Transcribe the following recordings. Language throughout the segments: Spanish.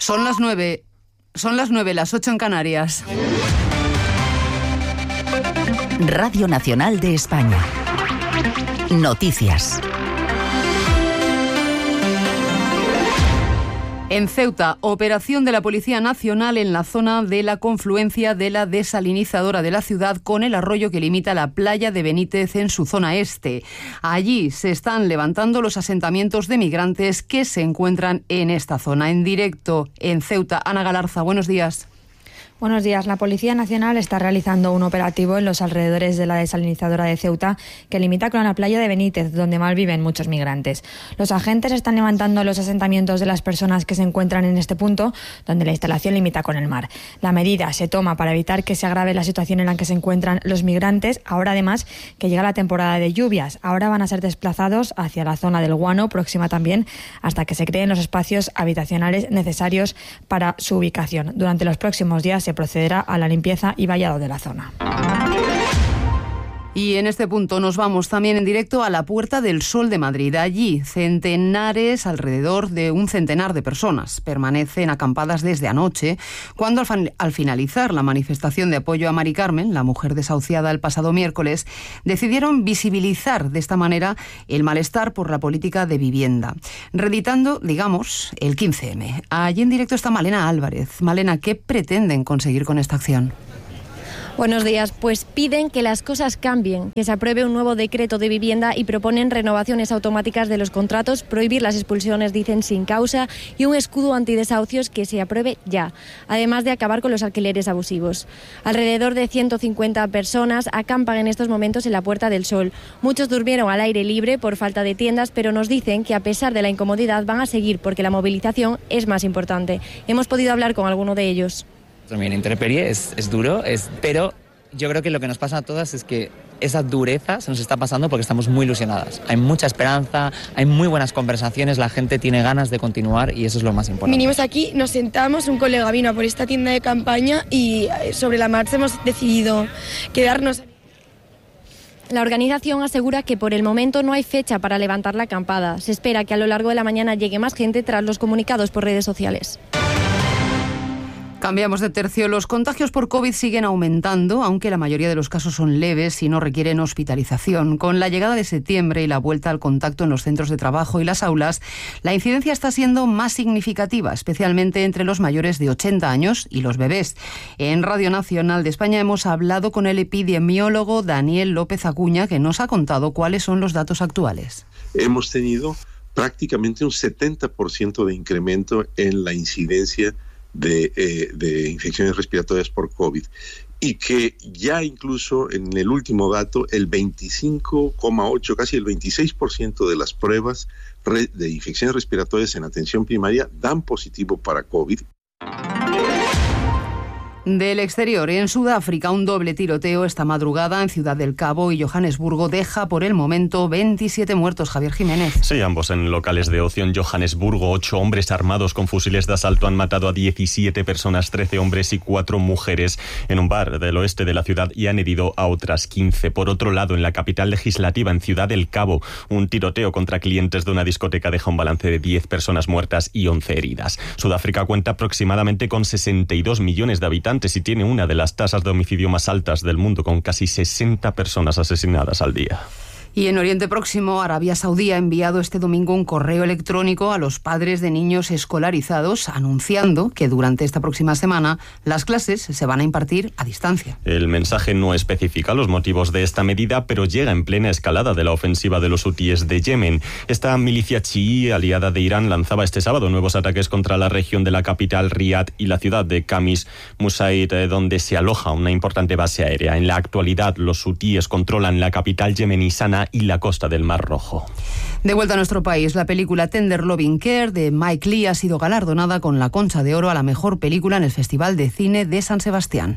Son las 9, las 8 en Canarias. Radio Nacional de España. Noticias. En Ceuta, operación de la Policía Nacional en la zona de la confluencia de la desalinizadora de la ciudad con el arroyo que limita la playa de Benítez en su zona este. Allí se están levantando los asentamientos de migrantes que se encuentran en esta zona. En directo en Ceuta, Ana Galarza, buenos días. Buenos días. La Policía Nacional está realizando un operativo en los alrededores de la desalinizadora de Ceuta que limita con la playa de Benítez, donde malviven muchos migrantes. Los agentes están levantando los asentamientos de las personas que se encuentran en este punto, donde la instalación limita con el mar. La medida se toma para evitar que se agrave la situación en la que se encuentran los migrantes, ahora además que llega la temporada de lluvias. Ahora van a ser desplazados hacia la zona del Guano, próxima también, hasta que se creen los espacios habitacionales necesarios para su ubicación. Durante los próximos días se procederá a la limpieza y vallado de la zona. Y en este punto nos vamos también en directo a la Puerta del Sol de Madrid. Allí, alrededor de un centenar de personas permanecen acampadas desde anoche, cuando al finalizar la manifestación de apoyo a Mari Carmen, la mujer desahuciada el pasado miércoles, decidieron visibilizar de esta manera el malestar por la política de vivienda, reeditando, digamos, el 15M. Allí en directo está Malena Álvarez. Malena, ¿qué pretenden conseguir con esta acción? Buenos días. Pues piden que las cosas cambien, que se apruebe un nuevo decreto de vivienda y proponen renovaciones automáticas de los contratos, prohibir las expulsiones, dicen, sin causa, y un escudo antidesahucios que se apruebe ya, además de acabar con los alquileres abusivos. Alrededor de 150 personas acampan en estos momentos en la Puerta del Sol. Muchos durmieron al aire libre por falta de tiendas, pero nos dicen que a pesar de la incomodidad van a seguir porque la movilización es más importante. Hemos podido hablar con alguno de ellos. También intemperie es duro, pero yo creo que lo que nos pasa a todas es que esa dureza se nos está pasando porque estamos muy ilusionadas. Hay mucha esperanza, hay muy buenas conversaciones, la gente tiene ganas de continuar y eso es lo más importante. Vinimos aquí, nos sentamos, un colega vino a por esta tienda de campaña y sobre la marcha hemos decidido quedarnos. La organización asegura que por el momento no hay fecha para levantar la acampada. Se espera que a lo largo de la mañana llegue más gente tras los comunicados por redes sociales. Cambiamos de tercio. Los contagios por COVID siguen aumentando, aunque la mayoría de los casos son leves y no requieren hospitalización. Con la llegada de septiembre y la vuelta al contacto en los centros de trabajo y las aulas, la incidencia está siendo más significativa, especialmente entre los mayores de 80 años y los bebés. En Radio Nacional de España hemos hablado con el epidemiólogo Daniel López Acuña, que nos ha contado cuáles son los datos actuales. Hemos tenido prácticamente un 70% de incremento en la incidencia de infecciones respiratorias por COVID, y que ya incluso en el último dato el 25,8, casi el 26% de las pruebas de infecciones respiratorias en atención primaria dan positivo para COVID. Del exterior, en Sudáfrica, un doble tiroteo esta madrugada en Ciudad del Cabo y Johannesburgo deja por el momento 27 muertos. Javier Jiménez. Sí, ambos en locales de ocio en Johannesburgo. 8 hombres armados con fusiles de asalto han matado a 17 personas, 13 hombres y 4 mujeres en un bar del oeste de la ciudad y han herido a otras 15. Por otro lado, en la capital legislativa, en Ciudad del Cabo, un tiroteo contra clientes de una discoteca deja un balance de 10 personas muertas y 11 heridas. Sudáfrica cuenta aproximadamente con 62 millones de habitantes y tiene una de las tasas de homicidio más altas del mundo, con casi 60 personas asesinadas al día. Y en Oriente Próximo, Arabia Saudí ha enviado este domingo un correo electrónico a los padres de niños escolarizados anunciando que durante esta próxima semana las clases se van a impartir a distancia. El mensaje no especifica los motivos de esta medida, pero llega en plena escalada de la ofensiva de los hutíes de Yemen. Esta milicia chií aliada de Irán lanzaba este sábado nuevos ataques contra la región de la capital Riad y la ciudad de Khamis Musaid, donde se aloja una importante base aérea. En la actualidad, los hutíes controlan la capital yemení Sanaa y la costa del Mar Rojo. De vuelta a nuestro país, la película Tender Loving Care de Mike Leigh ha sido galardonada con la Concha de Oro a la mejor película en el Festival de Cine de San Sebastián.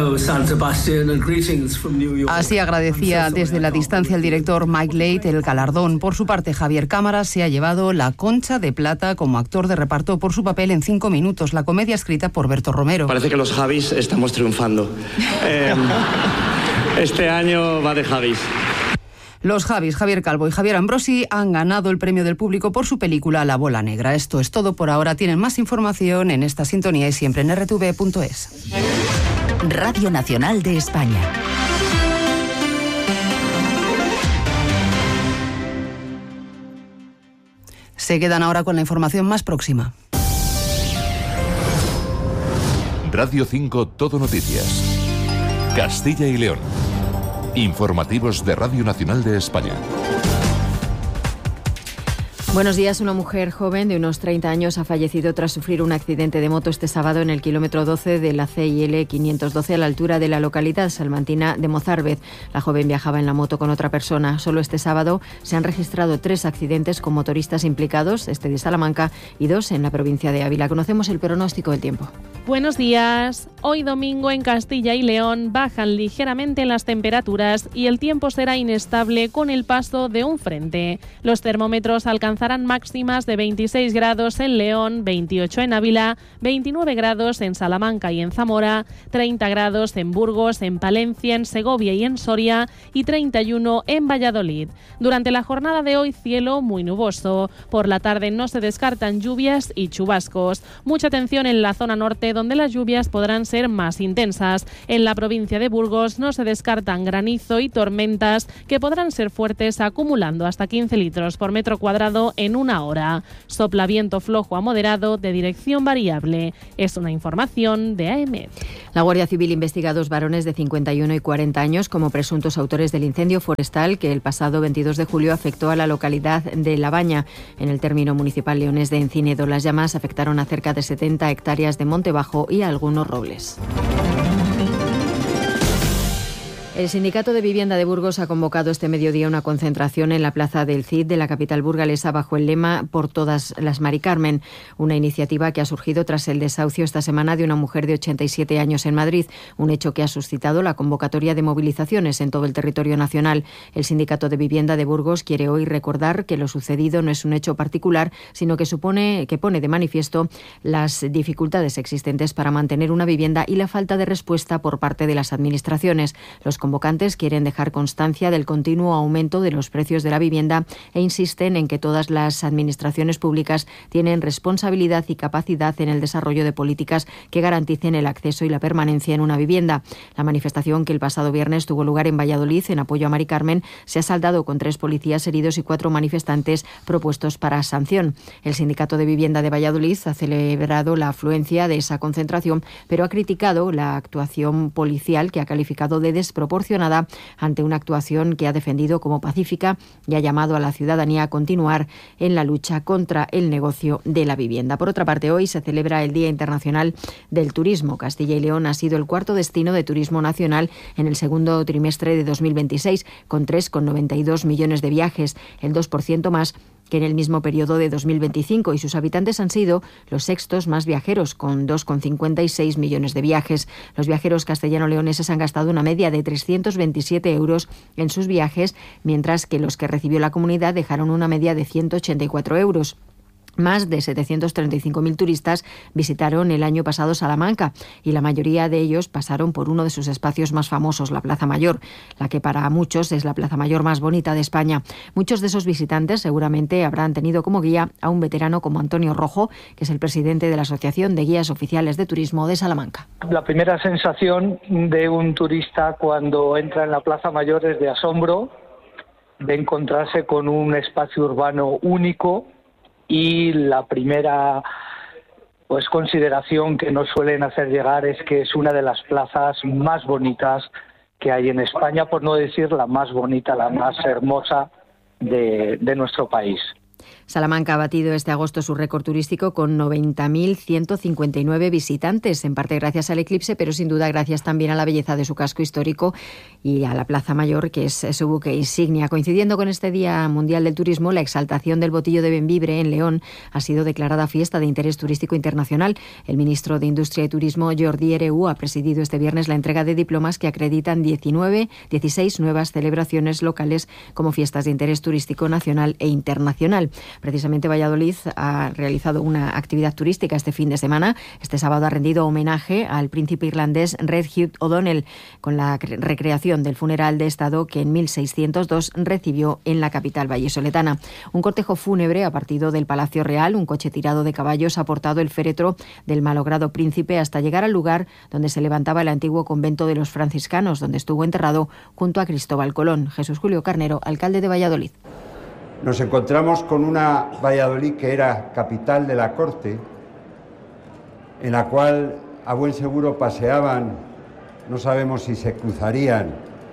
Así agradecía desde la distancia el director Mike Leigh el galardón. Por su parte, Javier Cámaras se ha llevado la Concha de Plata como actor de reparto por su papel en 5 minutos, la comedia escrita por Berto Romero. Parece que los Javis estamos triunfando. Este año va de Javis. Los Javis, Javier Calvo y Javier Ambrosi, han ganado el premio del público por su película La Bola Negra. Esto es todo por ahora. Tienen más información en esta sintonía y siempre en rtv.es. Radio Nacional de España. Se quedan ahora con la información más próxima. Radio 5 Todo Noticias. Castilla y León. Informativos de Radio Nacional de España. Buenos días. Una mujer joven de unos 30 años ha fallecido tras sufrir un accidente de moto este sábado en el kilómetro 12 de la CIL 512 a la altura de la localidad salmantina de Mozárvez. La joven viajaba en la moto con otra persona. Solo este sábado se han registrado 3 accidentes con motoristas implicados, este de Salamanca y 2 en la provincia de Ávila. Conocemos el pronóstico del tiempo. Buenos días. Hoy domingo en Castilla y León bajan ligeramente las temperaturas y el tiempo será inestable con el paso de un frente. Los termómetros alcanzarán máximas de 26 grados en León, 28 en Ávila, 29 grados en Salamanca y en Zamora, 30 grados en Burgos, en Palencia, en Segovia y en Soria y 31 en Valladolid. Durante la jornada de hoy, cielo muy nuboso. Por la tarde no se descartan lluvias y chubascos. Mucha atención en la zona norte, donde las lluvias podrán ser más intensas. En la provincia de Burgos no se descartan granizo y tormentas que podrán ser fuertes, acumulando hasta 15 litros por metro cuadrado en una hora. Sopla viento flojo a moderado de dirección variable. Es una información de AEMET. La Guardia Civil investiga a 2 varones de 51 y 40 años como presuntos autores del incendio forestal que el pasado 22 de julio afectó a la localidad de La Baña, en el término municipal leonés de Encinedo. Las llamas afectaron a cerca de 70 hectáreas de monte bajo y a algunos robles. El Sindicato de Vivienda de Burgos ha convocado este mediodía una concentración en la plaza del Cid de la capital burgalesa bajo el lema Por todas las Mari Carmen, una iniciativa que ha surgido tras el desahucio esta semana de una mujer de 87 años en Madrid, un hecho que ha suscitado la convocatoria de movilizaciones en todo el territorio nacional. El Sindicato de Vivienda de Burgos quiere hoy recordar que lo sucedido no es un hecho particular, sino que pone de manifiesto las dificultades existentes para mantener una vivienda y la falta de respuesta por parte de las administraciones. Los convocantes quieren dejar constancia del continuo aumento de los precios de la vivienda e insisten en que todas las administraciones públicas tienen responsabilidad y capacidad en el desarrollo de políticas que garanticen el acceso y la permanencia en una vivienda. La manifestación, que el pasado viernes tuvo lugar en Valladolid en apoyo a Mari Carmen, se ha saldado con 3 policías heridos y 4 manifestantes propuestos para sanción. El Sindicato de Vivienda de Valladolid ha celebrado la afluencia de esa concentración, pero ha criticado la actuación policial, que ha calificado de desproporcionada ante una actuación que ha defendido como pacífica, y ha llamado a la ciudadanía a continuar en la lucha contra el negocio de la vivienda. Por otra parte, hoy se celebra el Día Internacional del Turismo. Castilla y León ha sido el 4º destino de turismo nacional en el segundo trimestre de 2026, con 3,92 millones de viajes, el 2% más que en el mismo periodo de 2025, y sus habitantes han sido los 6º más viajeros, con 2,56 millones de viajes. Los viajeros castellano-leoneses han gastado una media de 327 euros en sus viajes, mientras que los que recibió la comunidad dejaron una media de 184 euros. Más de 735.000 turistas visitaron el año pasado Salamanca, y la mayoría de ellos pasaron por uno de sus espacios más famosos, la Plaza Mayor, la que para muchos es la Plaza Mayor más bonita de España. Muchos de esos visitantes seguramente habrán tenido como guía a un veterano como Antonio Rojo, que es el presidente de la Asociación de Guías Oficiales de Turismo de Salamanca. La primera sensación de un turista cuando entra en la Plaza Mayor es de asombro, de encontrarse con un espacio urbano único. Y la primera consideración que nos suelen hacer llegar es que es una de las plazas más bonitas que hay en España, por no decir la más bonita, la más hermosa de nuestro país. Salamanca ha batido este agosto su récord turístico con 90.159 visitantes, en parte gracias al eclipse, pero sin duda gracias también a la belleza de su casco histórico y a la Plaza Mayor, que es su buque insignia. Coincidiendo con este Día Mundial del Turismo, la exaltación del Botillo de Bembibre en León ha sido declarada fiesta de interés turístico internacional. El ministro de Industria y Turismo, Jordi Hereu, ha presidido este viernes la entrega de diplomas que acreditan 16 nuevas celebraciones locales como fiestas de interés turístico nacional e internacional. internacional. Precisamente Valladolid ha realizado una actividad turística este fin de semana. Este sábado ha rendido homenaje al príncipe irlandés Red Hugh O'Donnell con la recreación del funeral de Estado que en 1602 recibió en la capital vallisoletana. Un cortejo fúnebre ha partido del Palacio Real, un coche tirado de caballos ha portado el féretro del malogrado príncipe hasta llegar al lugar donde se levantaba el antiguo convento de los franciscanos, donde estuvo enterrado junto a Cristóbal Colón. Jesús Julio Carnero, alcalde de Valladolid. Nos encontramos con una Valladolid que era capital de la corte, en la cual a buen seguro paseaban, no sabemos si se cruzarían,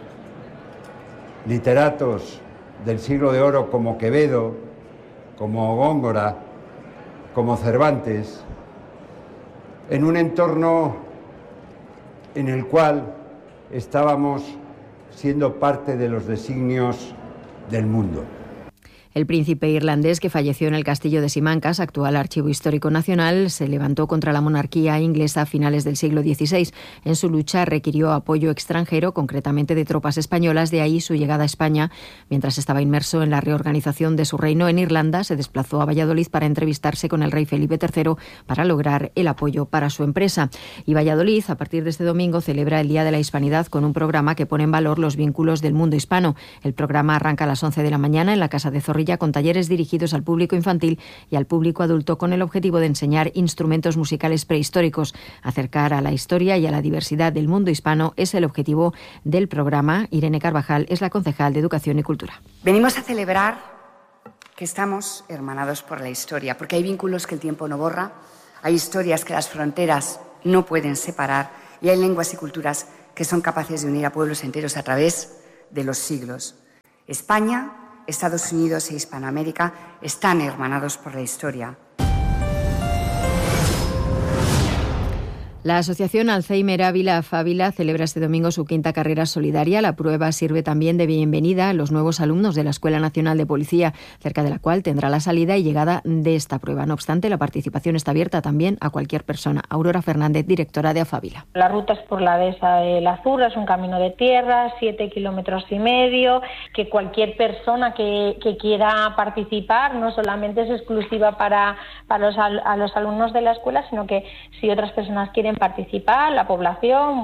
literatos del siglo de oro como Quevedo, como Góngora, como Cervantes, en un entorno en el cual estábamos siendo parte de los designios del mundo. El príncipe irlandés, que falleció en el castillo de Simancas, actual Archivo Histórico Nacional, se levantó contra la monarquía inglesa a finales del siglo XVI. En su lucha requirió apoyo extranjero, concretamente de tropas españolas, de ahí su llegada a España. Mientras estaba inmerso en la reorganización de su reino en Irlanda, se desplazó a Valladolid para entrevistarse con el rey Felipe III para lograr el apoyo para su empresa. Y Valladolid, a partir de este domingo, celebra el Día de la Hispanidad con un programa que pone en valor los vínculos del mundo hispano. El programa arranca a las 11 de la mañana en la Casa de Zorrilla, con talleres dirigidos al público infantil y al público adulto con el objetivo de enseñar instrumentos musicales prehistóricos. Acercar a la historia y a la diversidad del mundo hispano es el objetivo del programa. Irene Carvajal es la concejal de Educación y Cultura. Venimos a celebrar que estamos hermanados por la historia, porque hay vínculos que el tiempo no borra, hay historias que las fronteras no pueden separar y hay lenguas y culturas que son capaces de unir a pueblos enteros a través de los siglos. España, Estados Unidos e Hispanoamérica están hermanados por la historia. La Asociación Alzheimer Ávila Fábila celebra este domingo su 5ª carrera solidaria. La prueba sirve también de bienvenida a los nuevos alumnos de la Escuela Nacional de Policía, cerca de la cual tendrá la salida y llegada de esta prueba. No obstante, la participación está abierta también a cualquier persona. Aurora Fernández, directora de AFábila. La ruta es por la dehesa de la Zurra, es un camino de tierra, 7,5 kilómetros, que cualquier persona que quiera participar no solamente es exclusiva para los alumnos de la escuela, sino que si otras personas quieren participar, la población,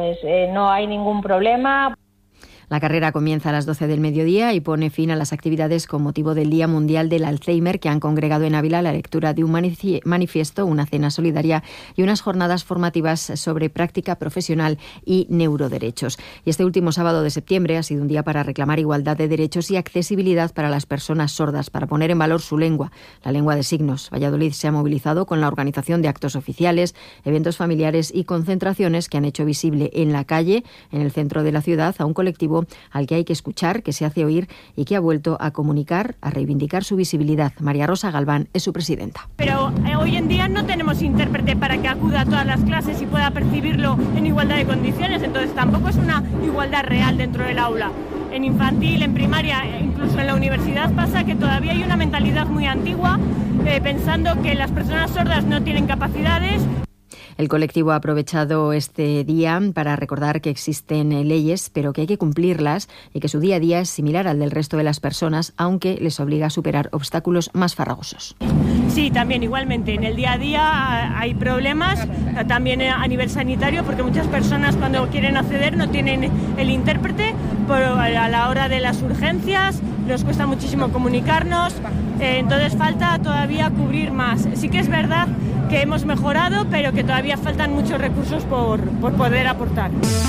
no hay ningún problema. La carrera comienza a las 12 del mediodía y pone fin a las actividades con motivo del Día Mundial del Alzheimer, que han congregado en Ávila la lectura de un manifiesto, una cena solidaria y unas jornadas formativas sobre práctica profesional y neuroderechos. Y este último sábado de septiembre ha sido un día para reclamar igualdad de derechos y accesibilidad para las personas sordas, para poner en valor su lengua, la lengua de signos. Valladolid se ha movilizado con la organización de actos oficiales, eventos familiares y concentraciones que han hecho visible en la calle, en el centro de la ciudad, a un colectivo al que hay que escuchar, que se hace oír y que ha vuelto a comunicar, a reivindicar su visibilidad. María Rosa Galván es su presidenta. Pero hoy en día no tenemos intérprete para que acuda a todas las clases y pueda percibirlo en igualdad de condiciones, entonces tampoco es una igualdad real dentro del aula. En infantil, en primaria, incluso en la universidad pasa que todavía hay una mentalidad muy antigua, pensando que las personas sordas no tienen capacidades. El colectivo ha aprovechado este día para recordar que existen leyes, pero que hay que cumplirlas y que su día a día es similar al del resto de las personas, aunque les obliga a superar obstáculos más farragosos. Sí, también igualmente. En el día a día hay problemas, también a nivel sanitario, porque muchas personas cuando quieren acceder no tienen el intérprete, pero a la hora de las urgencias nos cuesta muchísimo comunicarnos, entonces falta todavía cubrir más. Sí que es verdad que hemos mejorado, pero que todavía faltan muchos recursos por poder aportar.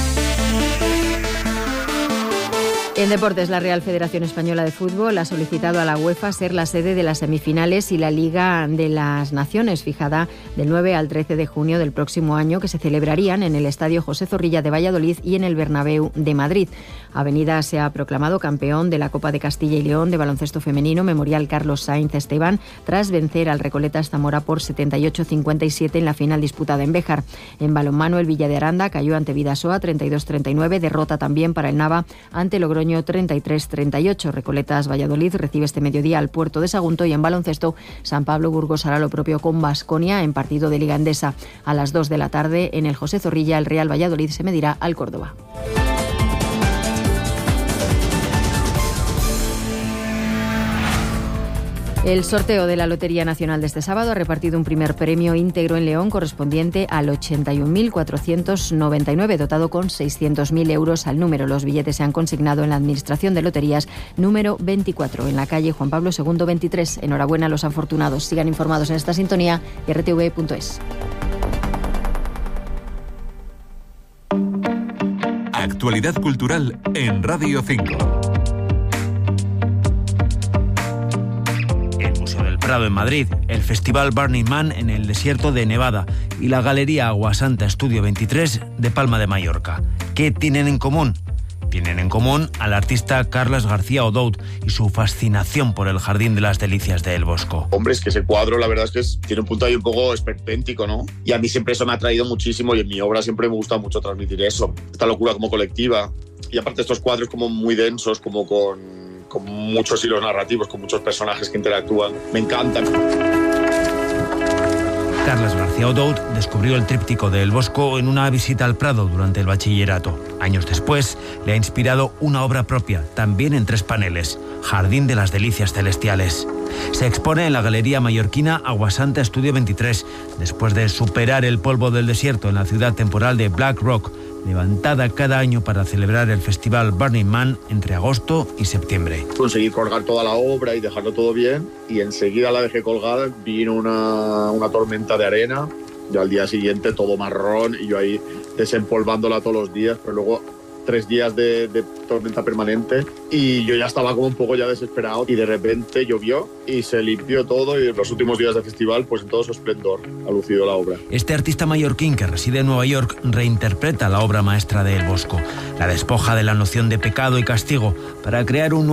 En deportes, la Real Federación Española de Fútbol ha solicitado a la UEFA ser la sede de las semifinales y la Liga de las Naciones, fijada del 9 al 13 de junio del próximo año, que se celebrarían en el Estadio José Zorrilla de Valladolid y en el Bernabéu de Madrid. Avenida se ha proclamado campeón de la Copa de Castilla y León de baloncesto femenino Memorial Carlos Sainz Esteban, tras vencer al Recoletas Zamora por 78-57 en la final disputada en Béjar. En balonmano, el Villa de Aranda cayó ante Vidasoa 32-39, derrota también para el Nava ante Logroño 33-38. Recoletas Valladolid recibe este mediodía al Puerto de Sagunto y en baloncesto San Pablo Burgos hará lo propio con Baskonia en partido de Liga Endesa. A las 2 de la tarde en el José Zorrilla el Real Valladolid se medirá al Córdoba. El sorteo de la Lotería Nacional de este sábado ha repartido un primer premio íntegro en León correspondiente al 81.499, dotado con 600.000 euros al número. Los billetes se han consignado en la Administración de Loterías número 24, en la calle Juan Pablo II 23. Enhorabuena a los afortunados. Sigan informados en esta sintonía y rtv.es. Actualidad cultural en Radio 5. En Madrid, el Festival Burning Man en el desierto de Nevada y la Galería Aguasanta Estudio 23 de Palma de Mallorca. ¿Qué tienen en común? Tienen en común al artista Carles García Odoud y su fascinación por el Jardín de las Delicias de El Bosco. Hombre, es que ese cuadro la verdad es que tiene un punto ahí un poco esperpéntico, ¿no? Y a mí siempre eso me ha atraído muchísimo y en mi obra siempre me gusta mucho transmitir eso. Esta locura como colectiva y aparte estos cuadros como muy densos, como con muchos hilos narrativos, con muchos personajes que interactúan. Me encantan. Carles García Odoud descubrió el tríptico de El Bosco en una visita al Prado durante el bachillerato. Años después, le ha inspirado una obra propia, también en 3 paneles, Jardín de las Delicias Celestiales. Se expone en la Galería Mallorquina Aguasanta Estudio 23, después de superar el polvo del desierto en la ciudad temporal de Black Rock, levantada cada año para celebrar el festival Burning Man entre agosto y septiembre. Conseguí colgar toda la obra y dejarlo todo bien y enseguida la dejé colgada, vino una tormenta de arena y al día siguiente todo marrón y yo ahí desempolvándola todos los días, pero luego 3 días de tormenta permanente y yo ya estaba como un poco ya desesperado y de repente llovió y se limpió todo y en los últimos días del festival pues en todo su esplendor ha lucido la obra. Este artista mallorquín que reside en Nueva York reinterpreta la obra maestra de El Bosco, la despoja de la noción de pecado y castigo para crear un